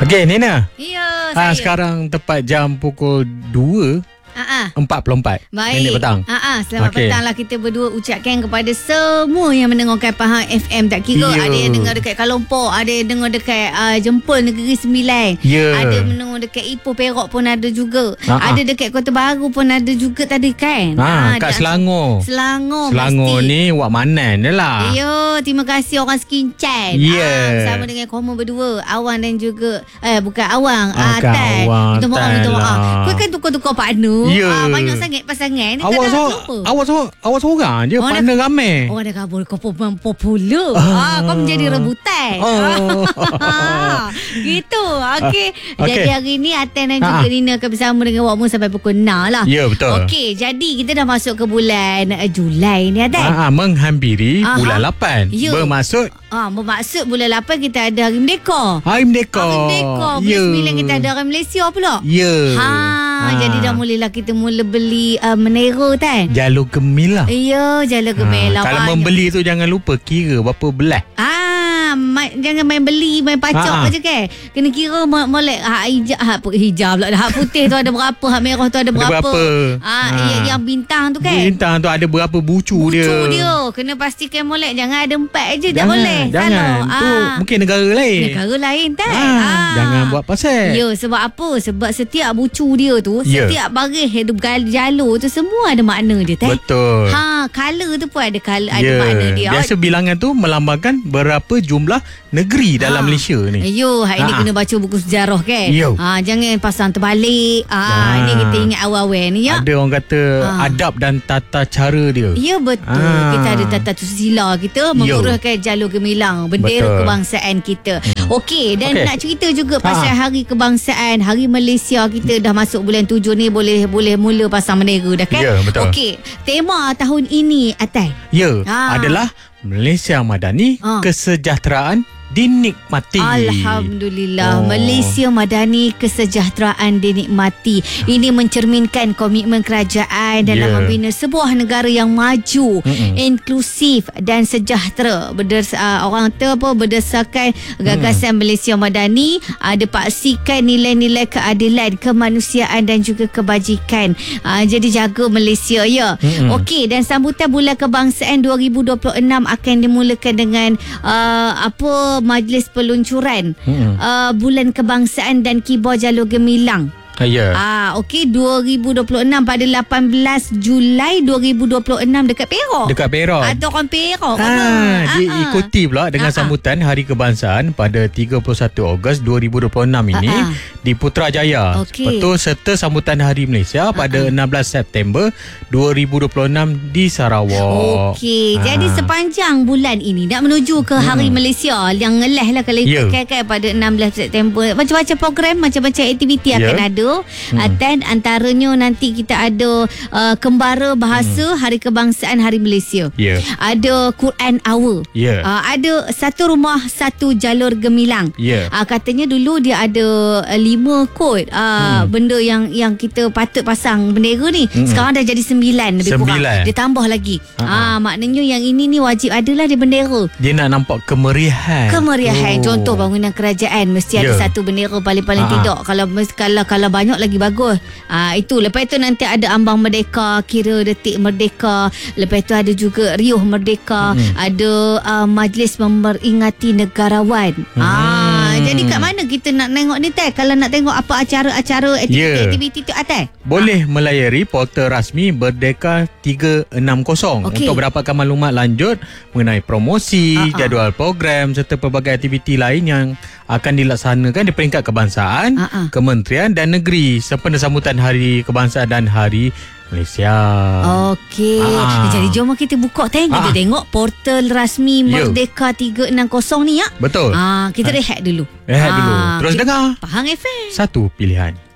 Okey, Nina. Ya, saya. Sekarang tepat jam pukul 2. 44 minit petang. Selamat petang lah kita berdua ucapkan kepada semua yang mendengarkan Pahang FM. Tak kira ada yang dengar dekat Kalompok, ada yang dengar dekat Jempol Negeri Sembilan, ada mendengar dekat Ipoh Perak pun ada juga, ada dekat Kota Baru pun ada juga tadi kan. Kat Selangor Selangor ni Wak Manan je lah. Ya, terima kasih orang Skinchat. Bersama dengan Komo berdua, Awang dan juga bukan Awang, Atai. Minta maaf. Kau kan tukar-tukar partner. Banyak sangat pasangan ni. Awak seorang je, partner ramai. Orang dah kabur kau popular. Kau menjadi rebutan. Gitu. Okey. Jadi hari ni Atan dan juga Nina akan bersama dengan Wak Mun sampai pukul 6 lah. Ya, betul. Okey, jadi kita dah masuk ke bulan Julai ni, Atan. Menghampiri bulan 8. Bermaksud bulan 8 kita ada Hari Merdeka. Bulan 9 kita ada Hari Malaysia pula. Jadi dah mulalah kita mula beli menera kan. Jalur gemilang. Ya, jalur gemilang. Kalau membeli tu jangan lupa kira berapa belas. Jangan main beli, main pacak je kan. Kena kira molek hijab pula. Hak putih tu ada berapa, hak merah tu ada berapa. Yang bintang tu kan. Bintang tu ada berapa bucu dia. Kena pastikan molek. Jangan ada 4 je. Tak boleh. Jangan. Tu mungkin negara lain. Tak. Jangan buat pasal. Ya, sebab apa? Sebab setiap bucu dia tu, setiap baris jalur tu semua ada makna dia. Betul. Color tu pun ada makna dia. Biasa bilangan tu melambangkan berapa jumlah negeri dalam Malaysia ni. Hari ni kena baca buku sejarah kan. Jangan pasang terbalik. Ni kita ingat awal-awal ni ya. Ada orang kata adab dan tata cara dia. Ya, betul. Kita ada tata susila kita menguruskan jalur gemilang bendera kebangsaan kita. Okey, dan nak cerita juga pasal Hari Kebangsaan, Hari Malaysia kita dah masuk bulan 7 ni, boleh mula pasang bendera dah kan. Ya, betul. Okey, tema tahun ini Atai. Adalah Malaysia Madani, kesejahteraan dinikmati. Alhamdulillah. Malaysia Madani, kesejahteraan dinikmati. Ini mencerminkan komitmen kerajaan dalam membina sebuah negara yang maju, inklusif dan sejahtera. Berdasarkan gagasan Malaysia Madani, ada paksikan nilai-nilai keadilan, kemanusiaan dan juga kebajikan. Jadi jaga Malaysia ya. Okey, dan sambutan Bulan Kebangsaan 2026 akan dimulakan dengan majlis peluncuran Bulan Kebangsaan dan Kibar Jalur Gemilang. Okey, 2026 pada 18 Julai 2026 dekat Perak. Atau orang Perak. Diikuti pula dengan sambutan Hari Kebangsaan pada 31 Ogos 2026 ini di Putrajaya. Betul, serta sambutan Hari Malaysia pada 16 September 2026 di Sarawak. Okey, jadi sepanjang bulan ini nak menuju ke Hari Malaysia yang ngelah lah kalau ikutkan pada 16 September. Macam-macam program, macam-macam aktiviti akan ada. Dan antaranya nanti kita ada Kembara Bahasa Hari Kebangsaan Hari Malaysia. Ada Quran Hour. Ada Satu Rumah Satu Jalur Gemilang. Katanya dulu dia ada 5 kod benda yang kita patut pasang bendera ni. Sekarang dah jadi 9 lebih kurang. Dia tambah lagi. Maknanya yang ini ni wajib adalah di bendera. Dia nak nampak kemeriahan. Contoh bangunan kerajaan mesti ada satu bendera paling-paling tidak. Kalau banyak lagi bagus. Itu. Lepas tu nanti ada ambang merdeka, kira detik merdeka. Lepas tu ada juga riuh merdeka. Ada majlis memperingati negarawan. Jadi kat mana kita nak tengok ni Tay? Kalau nak tengok apa acara-acara aktiviti tu Tay? Boleh melayari portal rasmi Merdeka 360 untuk mendapatkan maklumat lanjut mengenai promosi, jadual program serta pelbagai aktiviti lain yang akan dilaksanakan di peringkat kebangsaan, kementerian dan negeri sempena sambutan Hari Kebangsaan dan Hari Malaysia. Okey. Jadi jom kita buka kita tengok portal rasmi Merdeka 360 ni ya. Betul. Kita rehat dulu. Terus dengar Pahang FM. Satu pilihan.